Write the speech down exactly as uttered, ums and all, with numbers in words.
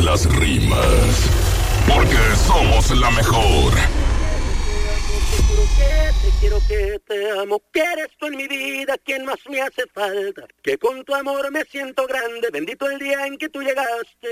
las rimas. Porque somos la mejor. Te quiero que te amo, que eres tú en mi vida quien más me hace falta, que con tu amor me siento grande, bendito el día en que tú llegaste.